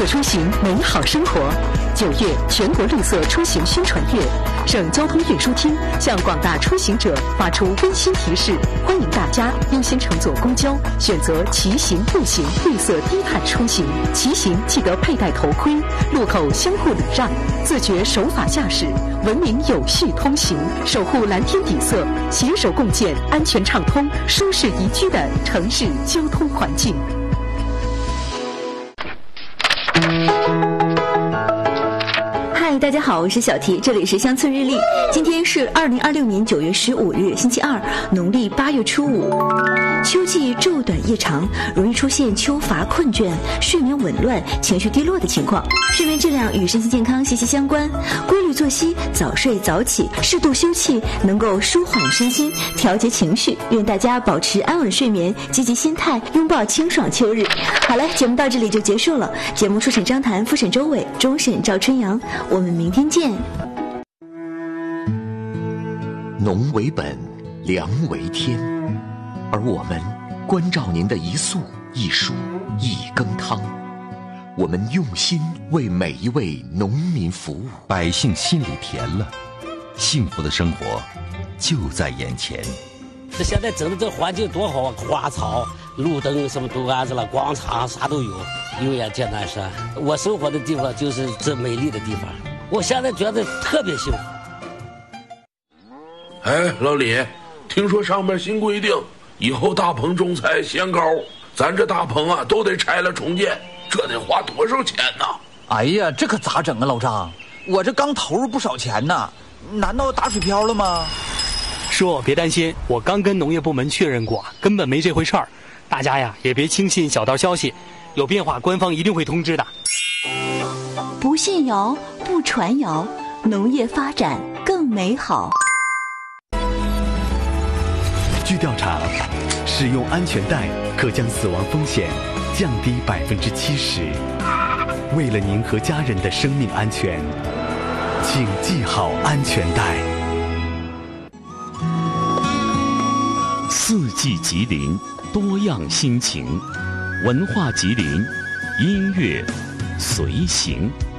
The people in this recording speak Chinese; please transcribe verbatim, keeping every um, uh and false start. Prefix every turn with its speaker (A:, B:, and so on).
A: 色出行，美好生活。九月全国绿色出行宣传月，省交通运输厅向广大出行者发出温馨提示，欢迎大家优先乘坐公交，选择骑行、步行绿色低碳出行。骑行记得佩戴头盔，路口相互礼让，自觉守法驾驶，文明有序通行，守护蓝天底色，携手共建安全畅通、舒适宜居的城市交通环境。
B: 嗨，大家好，我是小提，这里是乡村日历。今天是二零二六年九月十五日，星期二，农历八月初五。秋季昼短夜长，容易出现秋乏困倦、睡眠紊乱、情绪低落的情况。睡眠质量与身心健康息息相关，规律作息、早睡早起、适度休憩，能够舒缓身心、调节情绪。愿大家保持安稳睡眠，积极心态，拥抱清爽秋日。好了，节目到这里就结束了。节目初审张谭，复审周伟，终审赵春阳。我们明天见。
C: 农为本，粮为天，而我们关照您的一粟一蔬一羹汤，我们用心为每一位农民服务，
D: 百姓心里甜了，幸福的生活就在眼前。
E: 这现在整的这环境多好啊，花草、路灯什么都安置了，广场啥都有。永远见南山，我生活的地方就是这美丽的地方，我现在觉得特别幸福。
F: 哎，老李，听说上面新规定，以后大棚种菜限高，咱这大棚啊都得拆了重建，这得花多少钱呢？
G: 哎呀，这可咋整啊，老张？我这刚投入不少钱呢，难道打水漂了吗？
H: 叔，别担心，我刚跟农业部门确认过，根本没这回事儿。大家呀，也别轻信小道消息，有变化官方一定会通知的。
B: 不信谣，不传谣，农业发展更美好。
I: 据调查，使用安全带可将死亡风险降低百分之七十。为了您和家人的生命安全，请系好安全带。
J: 四季吉林，多样心情，文化吉林，音乐随行。